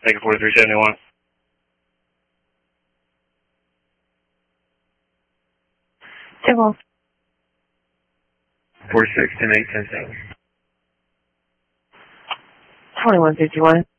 Make it 4371. 46, 10, 8, 10, 7. 2151.